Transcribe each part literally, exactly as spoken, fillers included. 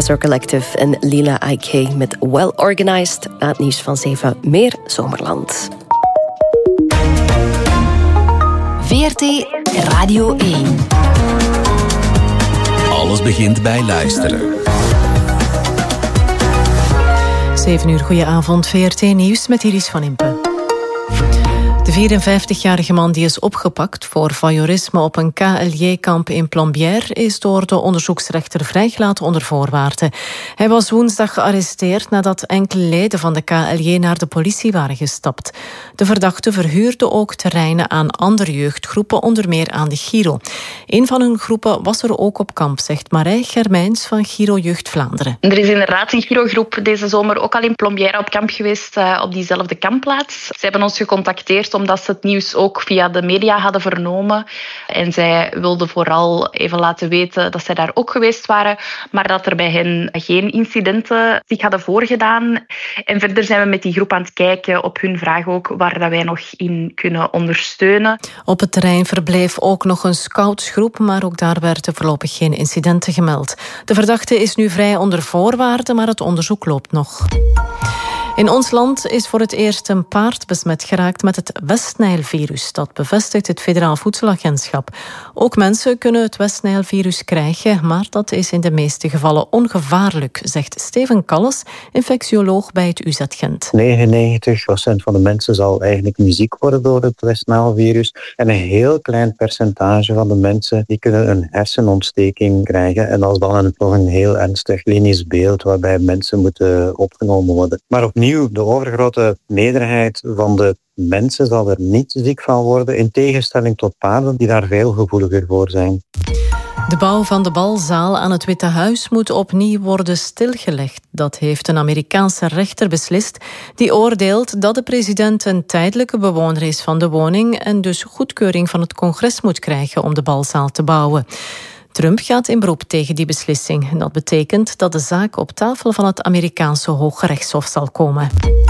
Hazard Collective en Lila I K met Well Organized. Na het nieuws van zeven meer Zomerland. V R T Radio één. Alles begint bij luisteren. zeven uur, goedenavond, V R T Nieuws met Iris van Impe. De vierenvijftigjarige man die is opgepakt voor voyeurisme op een K L J-kamp in Plombières is door de onderzoeksrechter vrijgelaten onder voorwaarden. Hij was woensdag gearresteerd nadat enkele leden van de K L J naar de politie waren gestapt. De verdachte verhuurde ook terreinen aan andere jeugdgroepen, onder meer aan de Giro. Een van hun groepen was er ook op kamp, zegt Marij Germijns van Giro Jeugd Vlaanderen. Er is inderdaad een Giro-groep deze zomer ook al in Plombières op kamp geweest, uh, op diezelfde kampplaats. Ze hebben ons gecontacteerd omdat ze het nieuws ook via de media hadden vernomen. En zij wilden vooral even laten weten dat zij daar ook geweest waren, maar dat er bij hen geen incidenten zich hadden voorgedaan. En verder zijn we met die groep aan het kijken op hun vraag ook waar dat wij nog in kunnen ondersteunen. Op het terrein verbleef ook nog een scoutsgroep, maar ook daar werden voorlopig geen incidenten gemeld. De verdachte is nu vrij onder voorwaarden, maar het onderzoek loopt nog. In ons land is voor het eerst een paard besmet geraakt met het West-Nijl-virus. Dat bevestigt het Federaal Voedselagentschap. Ook mensen kunnen het West-Nijl-virus krijgen, maar dat is in de meeste gevallen ongevaarlijk, zegt Steven Kalles, infectioloog bij het U Z Gent. negenennegentig procent van de mensen zal eigenlijk niet ziek worden door het West-Nijl-virus. En een heel klein percentage van de mensen die kunnen een hersenontsteking krijgen. En dat is dan een, nog een heel ernstig klinisch beeld waarbij mensen moeten opgenomen worden. Maar opnieuw, de overgrote meerderheid van de mensen zal er niet ziek van worden, in tegenstelling tot paarden die daar veel gevoeliger voor zijn. De bouw van de balzaal aan het Witte Huis moet opnieuw worden stilgelegd. Dat heeft een Amerikaanse rechter beslist. Die oordeelt dat de president een tijdelijke bewoner is van de woning en dus goedkeuring van het congres moet krijgen om de balzaal te bouwen. Trump gaat in beroep tegen die beslissing. Dat betekent dat de zaak op tafel van het Amerikaanse Hooggerechtshof zal komen.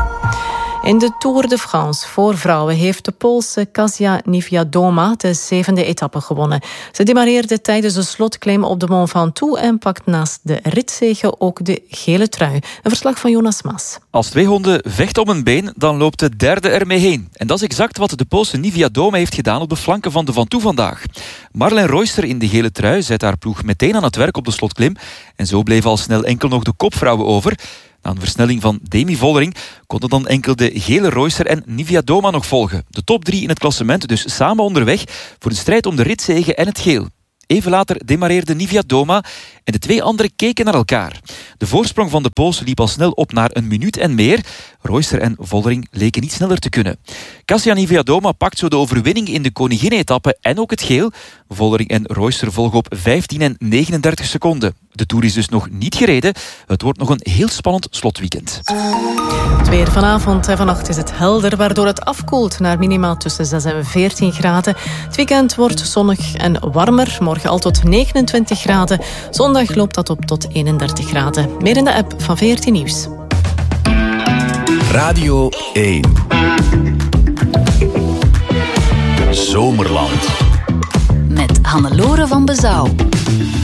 In de Tour de France voor vrouwen heeft de Poolse Kasia Niewiadoma de zevende etappe gewonnen. Ze demareerde tijdens de slotklim op de Mont Ventoux en pakt naast de ritzege ook de gele trui. Een verslag van Jonas Maas. Als twee honden vechten om een been, dan loopt de derde ermee heen. En dat is exact wat de Poolse Niewiadoma heeft gedaan op de flanken van de Ventoux vandaag. Marlene Royster in de gele trui zet haar ploeg meteen aan het werk op de slotklim. En zo bleef al snel enkel nog de kopvrouwen over. Na een versnelling van Demi Vollering konden dan enkel de gele Royster en Niewiadoma nog volgen. De top drie in het klassement dus samen onderweg voor de strijd om de ritzege en het geel. Even later demareerde Niewiadoma en de twee anderen keken naar elkaar. De voorsprong van de Poolse liep al snel op naar een minuut en meer. Royster en Vollering leken niet sneller te kunnen. Kasia Niewiadoma pakt zo de overwinning in de koningin-etappe en ook het geel. Vollering en Royster volgen op vijftien en negenendertig seconden. De Tour is dus nog niet gereden. Het wordt nog een heel spannend slotweekend. Het weer vanavond en vannacht is het helder, waardoor het afkoelt naar minimaal tussen zes en veertien graden. Het weekend wordt zonnig en warmer. Morgen al tot negenentwintig graden. Zondag loopt dat op tot eenendertig graden. Meer in de app van V R T Nieuws. Radio één. Zomerland. Met Hannelore van Bezouw.